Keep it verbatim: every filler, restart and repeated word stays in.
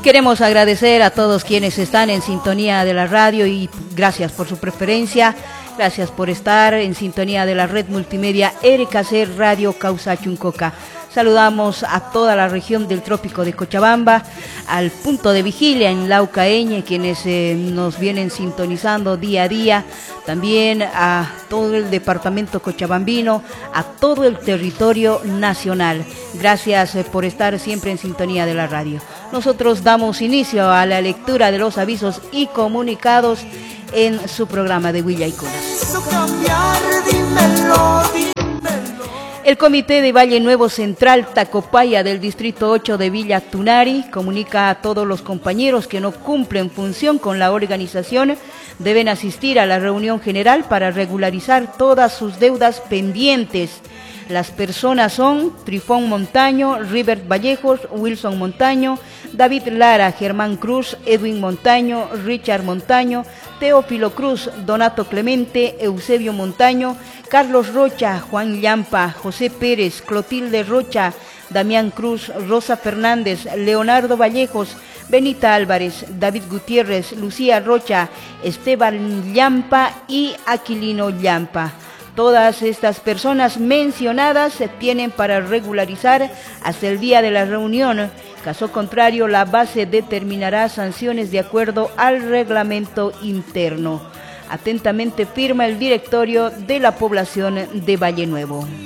Queremos agradecer a todos quienes están en sintonía de la radio y gracias por su preferencia. Gracias por estar en sintonía de la red multimedia R K C Radio Causa Chuncoca. Saludamos a toda la región del trópico de Cochabamba, al punto de vigilia en Laucaeñe, quienes eh, nos vienen sintonizando día a día, también a todo el departamento cochabambino, a todo el territorio nacional. Gracias eh, por estar siempre en sintonía de la radio. Nosotros damos inicio a la lectura de los avisos y comunicados en su programa de Huilla y Cunas. El Comité de Valle Nuevo Central Tacopaya del Distrito ocho de Villa Tunari comunica a todos los compañeros que no cumplen función con la organización deben asistir a la reunión general para regularizar todas sus deudas pendientes. Las personas son Trifón Montaño, Rivert Vallejos, Wilson Montaño, David Lara, Germán Cruz, Edwin Montaño, Richard Montaño, Teófilo Cruz, Donato Clemente, Eusebio Montaño, Carlos Rocha, Juan Llampa, José Pérez, Clotilde Rocha, Damián Cruz, Rosa Fernández, Leonardo Vallejos, Benita Álvarez, David Gutiérrez, Lucía Rocha, Esteban Llampa y Aquilino Llampa. Todas estas personas mencionadas se tienen para regularizar hasta el día de la reunión. Caso contrario, la base determinará sanciones de acuerdo al reglamento interno. Atentamente firma el directorio de la población de Valle Nuevo.